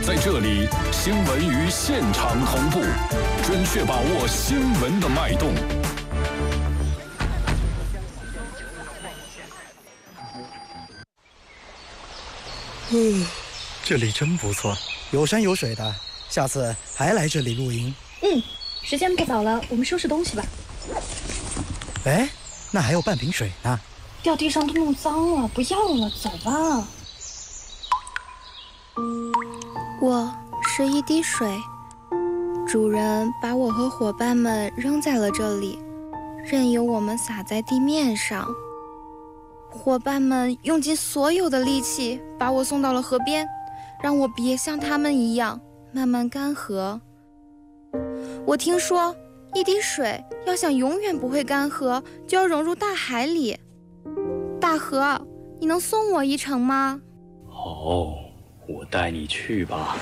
在这里，新闻与现场同步，准确把握新闻的脉动。 这里真不错，有山有水的，下次还来这里露营。 时间不早了，我们收拾东西吧。 哎，那还有半瓶水呢。 掉地上都弄脏了，不要了，走吧。 我是一滴水，主人把我和伙伴们扔在了这里，任由我们洒在地面上。伙伴们用尽所有的力气把我送到了河边，让我别像他们一样慢慢干涸。我听说，一滴水要想永远不会干涸，就要融入大海里。大河，你能送我一程吗？ 哦，我带你去吧。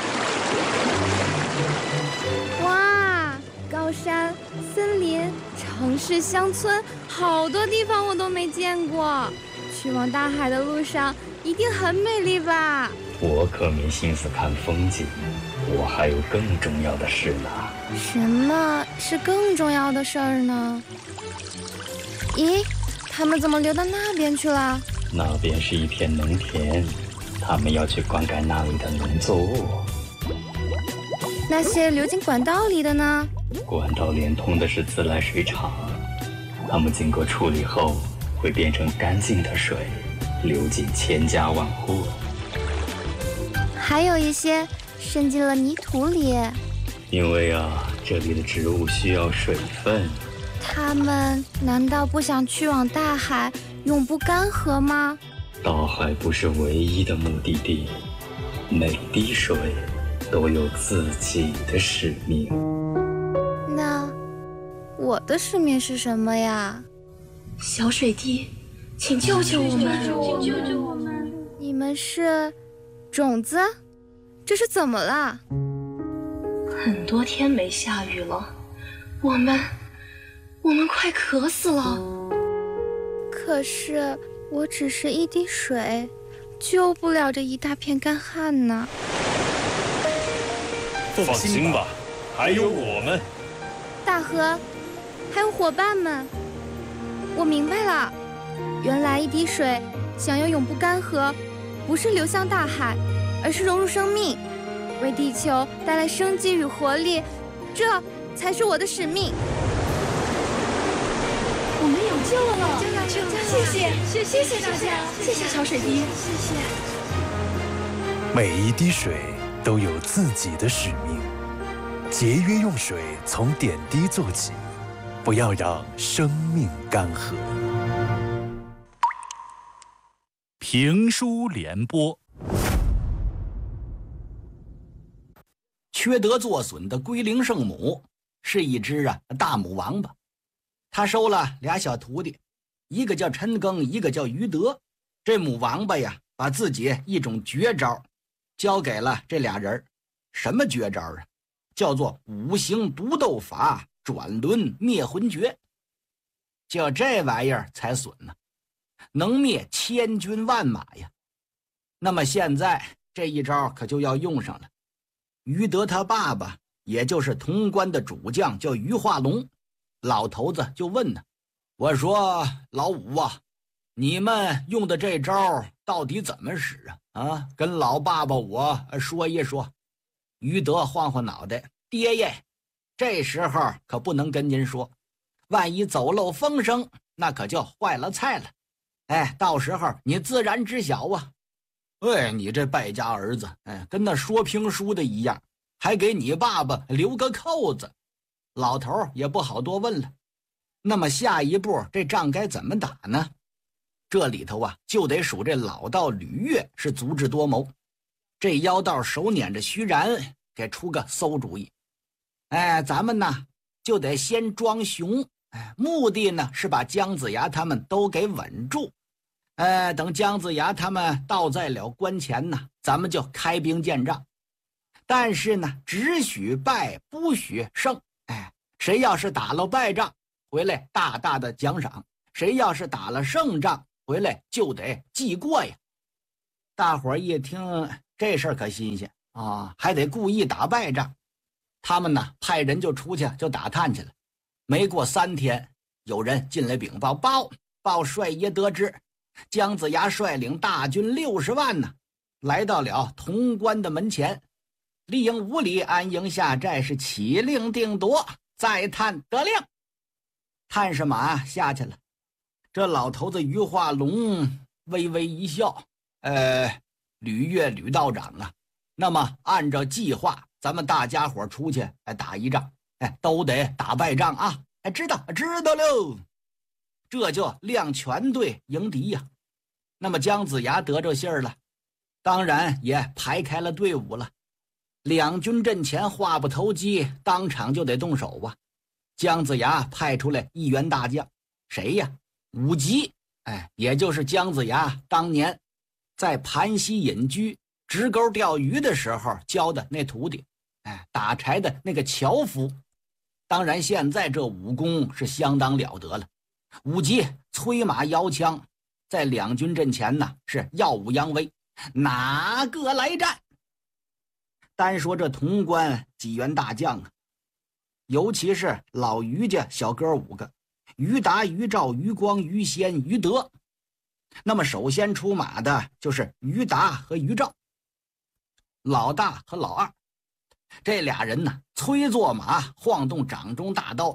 哇，高山、森林、城市、乡村，好多地方我都没见过。去往大海的路上一定很美丽吧？ 我可没心思看风景，我还有更重要的事呢。 什么是更重要的事儿呢？咦，他们怎么流到那边去了？ 那边是一片农田，他们要去灌溉那里的农作物。 那些流进管道里的呢？ 管道连通的是自来水厂，它们经过处理后会变成干净的水，流进千家万户。 还有一些渗进了泥土里。 因为这里的植物需要水分。 他们难道不想去往大海，永不干涸吗？ 大海不是唯一的目的地，每滴水都有自己的使命。 那我的使命是什么呀？ 小水滴，请救救我们！ 救救我们！你们是种子？这是怎么了？ 很多天没下雨了，我们快渴死了。 可是我只是一滴水，救不了这一大片干旱呢。 放心吧，还有我们。 大河，还有伙伴们，我明白了，原来一滴水想要永不干涸，不是流向大海，而是融入生命，为地球带来生机与活力，这才是我的使命。 我们有救了！谢谢大家，谢谢小水滴，谢谢。 每一滴水都有自己的使命，节约用水从点滴做起，不要让生命干涸。 评书联播。 缺德作损的龟灵圣母是一只大母王八，他收了俩小徒弟，一个叫陈庚，一个叫于德。这母王八呀，把自己一种绝招交给了这俩人。什么绝招啊？叫做五行独斗法转轮灭魂诀。就这玩意儿才损呢，能灭千军万马呀。那么现在这一招可就要用上了。于德他爸爸，也就是潼关的主将，叫于化龙。老头子就问呢，我说老五啊，你们用的这招到底怎么使啊？跟老爸爸我说一说。于德晃晃脑袋，爹爷，这时候可不能跟您说，万一走漏风声，那可就坏了菜了。到时候你自然知晓啊。你这败家儿子，跟那说评书的一样，还给你爸爸留个扣子。老头也不好多问了。那么下一步这仗该怎么打呢？这里头就得数这老道吕岳是足智多谋。这妖道手捻着徐然给出个馊主意。咱们呢就得先装熊，目的呢是把姜子牙他们都给稳住。等姜子牙他们到在了关前呢，咱们就开兵见仗。但是呢，只许败不许胜。谁要是打了败仗，回来大大的奖赏；谁要是打了胜仗，回来就得记过呀。大伙儿一听这事儿可新鲜， 还得故意打败仗。他们呢，派人就出去就打探去了。没过3天，有人进来禀报帅爷得知，姜子牙率领大军60万呢，来到了潼关的门前，里应5里安营下寨，是起令定夺，再探得令。探视马下去了，这老头子于化龙微微一笑，吕岳吕道长啊，那么按照计划，咱们大家伙出去打一仗，都得打败仗啊！知道喽。这就亮全队迎敌呀。那么姜子牙得着信儿了，当然也排开了队伍了。两军阵前话不投机，当场就得动手啊。姜子牙派出来一员大将，谁呀？武吉，也就是姜子牙当年在盘溪隐居直钩钓鱼的时候教的那徒弟，打柴的那个樵夫。当然现在这武功是相当了得了。武吉催马摇枪，在两军阵前呢是耀武扬威，哪个来战？单说这潼关几员大将啊，尤其是老于家小哥5个，于达、于兆、于光、于仙、于德。那么首先出马的就是于达和于兆，老大和老二。这俩人呢，催坐马，晃动掌中大刀，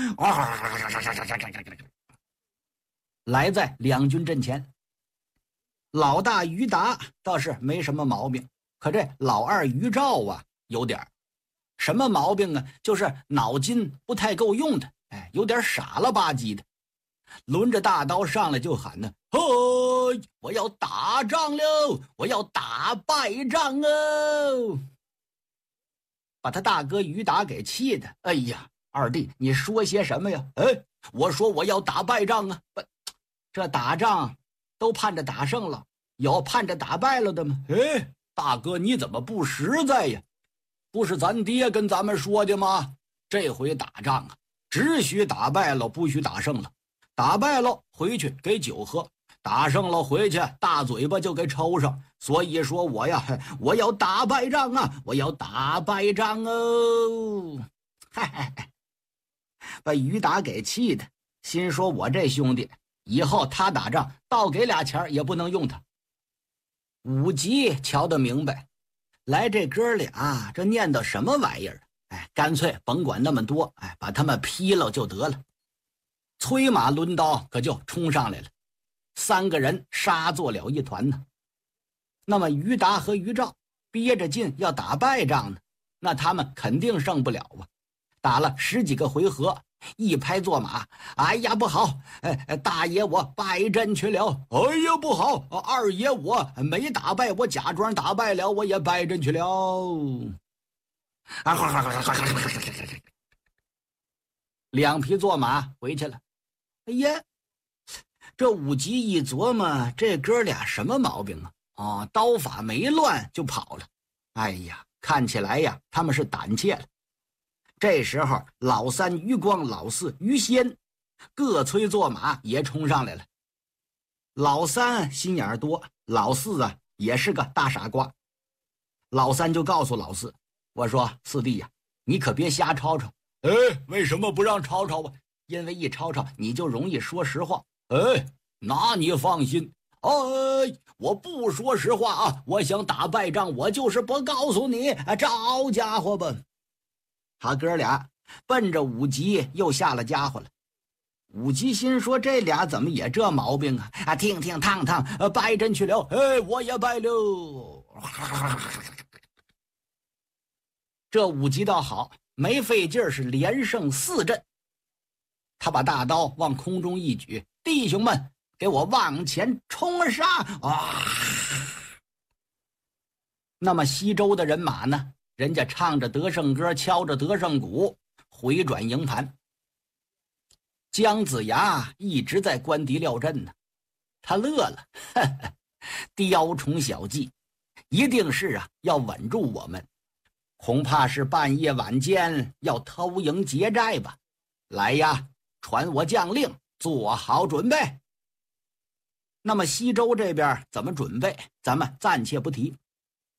来在两军阵前。老大于达倒是没什么毛病，可这老二于兆啊，有点什么毛病啊？就是脑筋不太够用的，有点傻了吧唧的。抡着大刀上来就喊呢：“嘿，我要打仗喽！我要打败仗哦！”把他大哥于达给气的，哎呀，二弟，你说些什么呀？我说我要打败仗啊！这打仗都盼着打胜了，有盼着打败了的吗？大哥你怎么不实在呀？不是咱爹跟咱们说的吗？这回打仗啊，只许打败了，不许打胜了。打败了回去给酒喝，打胜了回去大嘴巴就给抽上。所以说我要打败仗啊，我要打败仗哦！把于达给气的，心说我这兄弟以后他打仗倒给俩钱也不能用他。武吉瞧得明白，来这哥俩这念叨什么玩意儿？干脆甭管那么多，把他们劈了就得了。催马抡刀可就冲上来了，3个人杀作了一团呢。那么于达和于兆憋着劲要打败仗呢，那他们肯定胜不了啊。打了10几个回合，一拍坐马，哎呀不好，大爷我败阵去了，哎呀不好，二爷我没打败，我假装打败了，我也败阵去了。两匹坐马回去了。哎呀，这武吉一琢磨，这哥俩什么毛病啊？刀法没乱就跑了。哎呀，看起来呀，他们是胆怯了。这时候，老3于光、老4于仙各催坐马也冲上来了。老3心眼多，老4啊也是个大傻瓜。老3就告诉老4，我说四弟呀，你可别瞎吵吵。为什么不让吵吵啊？因为一吵吵你就容易说实话。那你放心，我不说实话啊！我想打败仗，我就是不告诉你，招家伙吧！他哥俩奔着武吉又下了家伙了。武吉心说，这俩怎么也这毛病啊？听听烫烫，败阵去了，我也败了。这武吉倒好，没费劲儿，是连胜4阵。他把大刀往空中一举，弟兄们，给我往前冲杀！那么西周的人马呢？人家唱着得胜歌，敲着得胜鼓，回转营盘。姜子牙一直在观敌料阵呢，他乐了，雕虫小技，一定是要稳住我们，恐怕是半夜晚间要偷营劫寨吧？来呀！传我将令，做好准备。那么西周这边怎么准备，咱们暂且不提。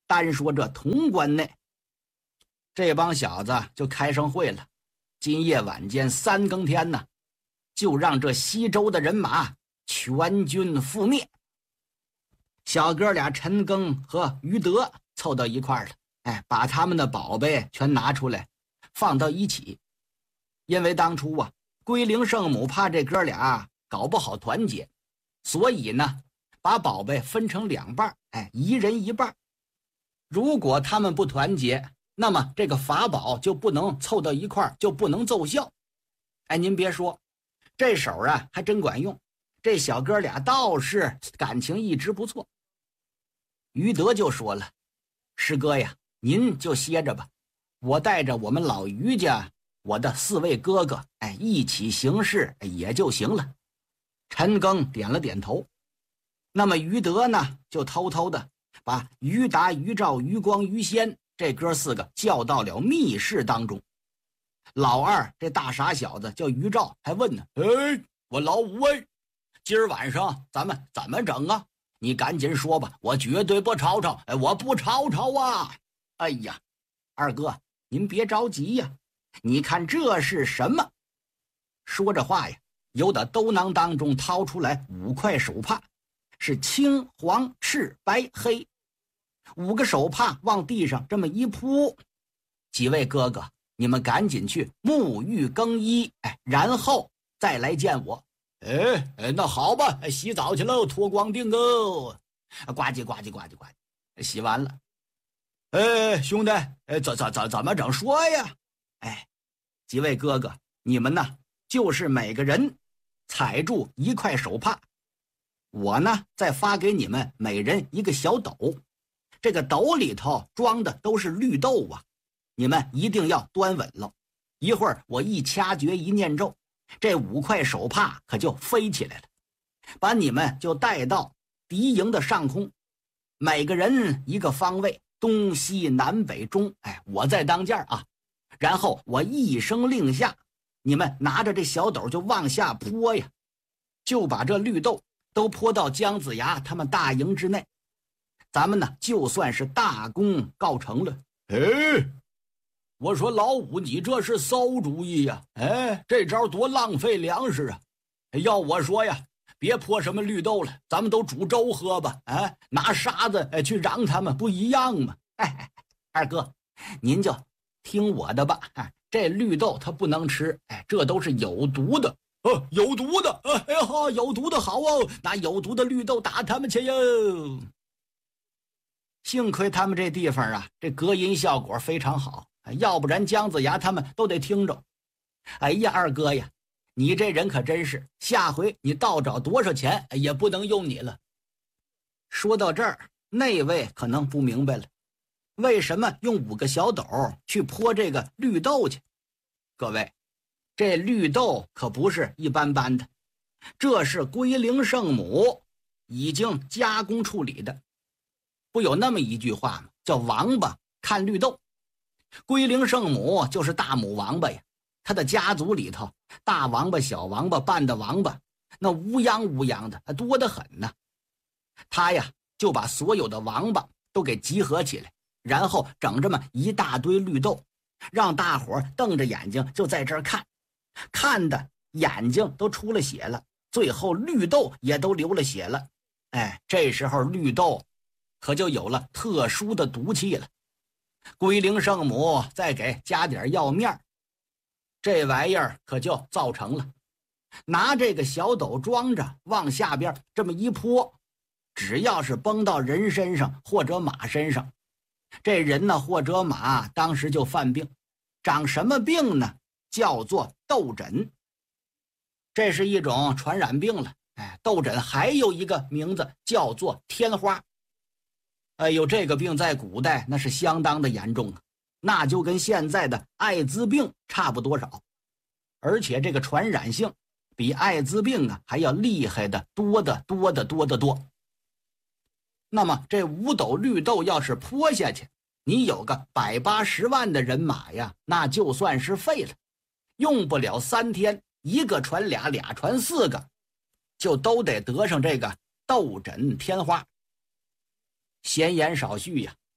单说这潼关内，这帮小子就开上会了。今夜晚间3更天呢，就让这西周的人马全军覆灭。小哥俩陈庚和于德凑到一块儿了，把他们的宝贝全拿出来放到一起。因为当初啊，龟灵圣母怕这哥俩搞不好团结，所以呢，把宝贝分成2半，一人1半。如果他们不团结，那么这个法宝就不能凑到一块儿，就不能奏效。您别说，这手啊还真管用，这小哥俩倒是感情一直不错。于德就说了：“师哥呀，您就歇着吧，我带着我们老于家，我的4位哥哥，一起行事也就行了。”陈庚点了点头。那么于德呢，就偷偷的把于达、于兆、于光、于仙这哥4个叫到了密室当中。老二这大傻小子叫于兆，还问呢：“我老五今儿晚上咱们怎么整啊？你赶紧说吧，我绝对不吵吵，我不吵吵啊！”哎呀，二哥您别着急呀，你看这是什么？说着话呀，由打兜囊当中掏出来5块手帕，是青、黄、赤、白、黑5个手帕往地上这么一铺。几位哥哥，你们赶紧去沐浴更衣，然后再来见我。那好吧，洗澡去喽，脱光腚哦。呱唧呱唧呱唧呱唧，洗完了。兄弟，怎么整？说呀！几位哥哥，你们呢，就是每个人踩住1块手帕，我呢再发给你们每人1个小斗，这个斗里头装的都是绿豆啊，你们一定要端稳了。一会儿我一掐诀一念咒，这5块手帕可就飞起来了，把你们就带到敌营的上空，每个人1个方位，东西南北中，我在当间啊。然后我一声令下，你们拿着这小斗就往下泼呀，就把这绿豆都泼到姜子牙他们大营之内。咱们呢就算是大功告成了。我说老五，你这是馊主意呀！这招多浪费粮食啊！要我说呀，别泼什么绿豆了，咱们都煮粥喝吧。拿沙子去嚷他们不一样吗？二哥，您就听我的吧。这绿豆它不能吃，这都是有毒的。有毒的，有毒的好哦，拿有毒的绿豆打他们去哟。幸亏他们这地方啊，这隔音效果非常好，要不然姜子牙他们都得听着。哎呀，二哥呀，你这人可真是，下回你倒找多少钱也不能用你了。说到这儿，那位可能不明白了，为什么用5个小斗去泼这个绿豆去？各位，这绿豆可不是一般般的，这是龟灵圣母已经加工处理的。不有那么一句话吗？叫王八看绿豆。龟灵圣母就是大母王八呀，他的家族里头大王八小王八半的王八那乌泱乌泱的多得很呢。他呀就把所有的王八都给集合起来，然后整这么一大堆绿豆，让大伙瞪着眼睛就在这儿看，看的眼睛都出了血了，最后绿豆也都流了血了。这时候绿豆可就有了特殊的毒气了。龟灵圣母再给加点药面，这玩意儿可就造成了。拿这个小斗装着，往下边这么一泼，只要是崩到人身上或者马身上，这人呢或者马当时就犯病。长什么病呢？叫做痘疹。这是一种传染病了。痘疹还有一个名字叫做天花。这个病在古代那是相当的严重啊，那就跟现在的艾滋病差不多少，而且这个传染性比艾滋病啊还要厉害的多得多得多得多。那么这5斗绿豆要是泼下去，你有个180万的人马呀，那就算是废了。用不了3天，1个传俩，俩传4个，就都得得上这个痘疹天花。闲言少叙呀，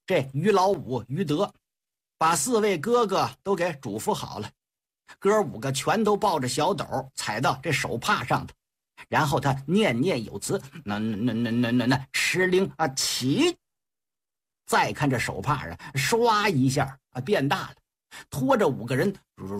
这于老五、于德把4位哥哥都给嘱咐好了，哥5个全都抱着小斗踩到这手帕上头，然后他念念有词，那吃灵啊起。再看这手帕啊，唰一下啊变大了，拖着5个人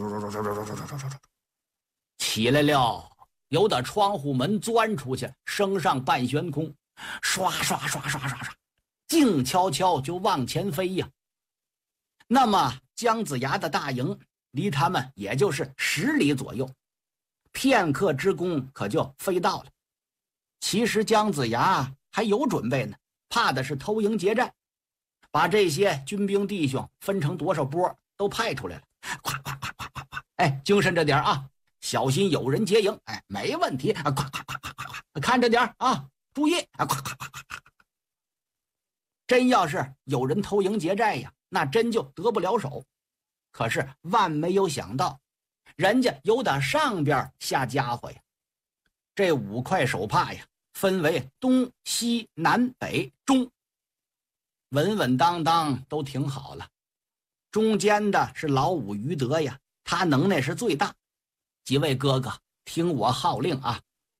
起来了，由打窗户门钻出去，升上半悬空，刷刷刷刷刷刷，静悄悄就往前飞呀。那么姜子牙的大营离他们也就是10里左右，片刻之功可就飞到了。其实姜子牙还有准备呢，怕的是偷营劫寨，把这些军兵弟兄分成多少波都派出来了，咵咵咵咵咵咵，哎，精神着点啊，小心有人劫营，哎，没问题啊，咵咵咵咵咵咵，看着点啊，注意啊，咵咵咵咵咵。真要是有人偷营劫寨呀，那真就得不了手。可是万没有想到，人家有打上边下家伙呀。这5块手帕呀，分为东西南北中，稳稳当当都挺好了。中间的是老五于德呀，他能耐是最大。几位哥哥，听我号令啊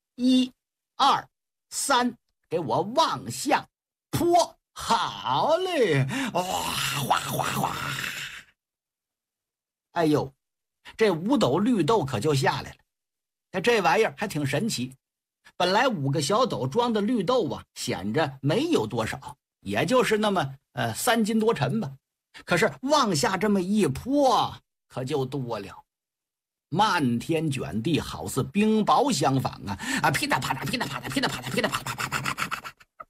！1、2、3，给我往下泼！好嘞，哇哗哗哗！哎呦，这5斗绿豆可就下来了。这玩意儿还挺神奇，本来5个小斗装的绿豆啊，显着没有多少，也就是那么3斤多沉吧。可是往下这么一泼，可就多了，漫天卷地，好似冰雹相仿啊！噼里啪啦，噼里啪啦，噼里啪啦，噼里啪啦，啪啪啪啪啪。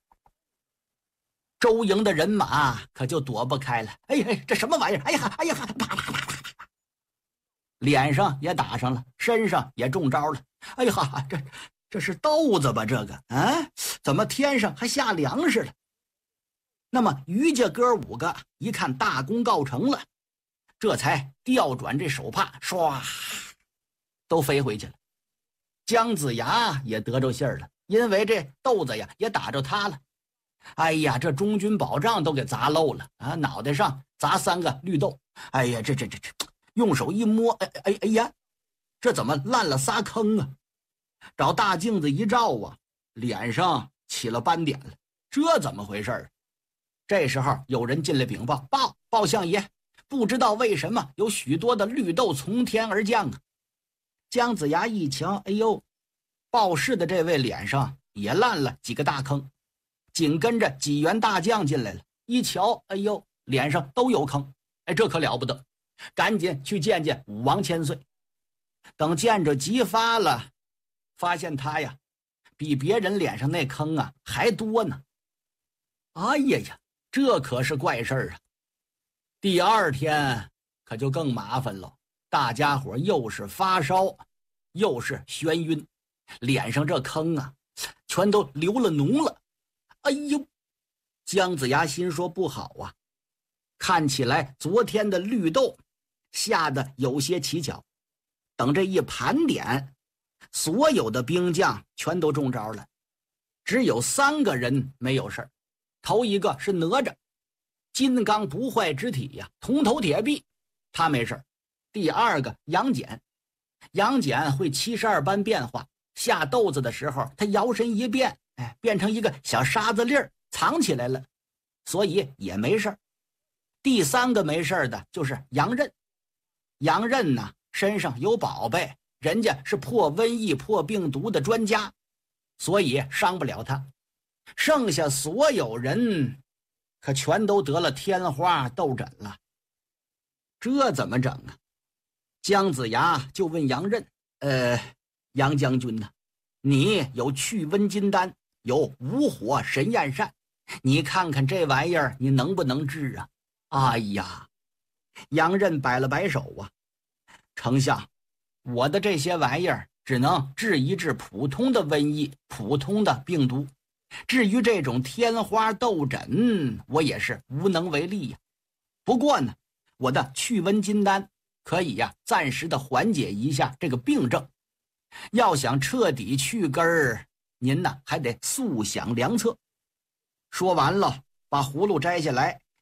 周营的人马可就躲不开了。哎呀，这什么玩意儿？哎呀，哎呀，啪啪啪啪啪，脸上也打上了，身上也中招了。哎呀，这是豆子吧？这个啊，怎么天上还下粮食了？那么于家哥5个一看大功告成了，这才调转这手帕，唰，都飞回去了。姜子牙也得着信儿了，因为这豆子呀也打着他了。哎呀，这中军宝帐都给砸漏了啊！脑袋上砸3个绿豆。哎呀，这用手一摸，哎呀，这怎么烂了仨坑啊？找大镜子一照啊，脸上起了斑点了。这怎么回事儿？这时候有人进来禀报，报相爷，不知道为什么有许多的绿豆从天而降啊！姜子牙一瞧，哎呦，报事的这位脸上也烂了几个大坑。紧跟着几员大将进来了，一瞧，哎呦，脸上都有坑。哎，这可了不得，赶紧去见见武王千岁。等见着急发了，发现他呀比别人脸上那坑啊还多呢。哎呀呀，这可是怪事儿啊！第2天可就更麻烦了，大家伙又是发烧，又是眩晕，脸上这坑啊全都流了脓了。哎呦，姜子牙心说不好啊，看起来昨天的绿豆下的有些蹊跷。等这一盘点，所有的兵将全都中招了，只有3个人没有事儿。头一个是哪吒，金刚不坏之体呀，铜头铁臂，他没事儿。第2个杨戬，杨戬会72般变化，下豆子的时候他摇身一变，哎，变成一个小沙子粒儿藏起来了，所以也没事儿。第3个没事儿的就是杨任，杨任呢身上有宝贝，人家是破瘟疫破病毒的专家，所以伤不了他。剩下所有人可全都得了天花豆疹了，这怎么整啊？姜子牙就问杨任，杨将军呢，你有去瘟金丹，有无火神焰扇，你看看这玩意儿你能不能治啊？哎呀，杨任摆了摆手啊，丞相，我的这些玩意儿只能治一治普通的瘟疫，普通的病毒，至于这种天花豆疹，我也是无能为力呀。不过呢，我的去瘟金丹可以呀，暂时的缓解一下这个病症。要想彻底去根儿，您呢还得速想良策。说完了，把葫芦摘下来，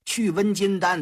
去温金丹